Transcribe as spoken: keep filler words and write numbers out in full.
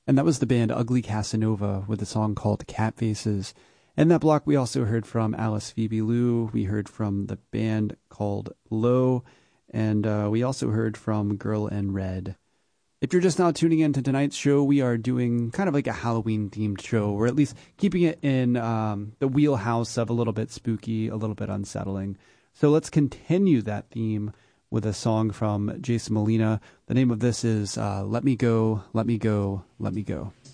And that was the band Ugly Casanova with a song called Cat Faces. In that block, we also heard from Alice Phoebe Lou. We heard from the band called Low. And uh, we also heard from Girl in Red. If you're just now tuning in to tonight's show, we are doing kind of like a Halloween-themed show, or at least keeping it in um, the wheelhouse of a little bit spooky, a little bit unsettling. So let's continue that theme with a song from Jason Molina. The name of this is uh, Let Me Go, Let Me Go, Let Me Go.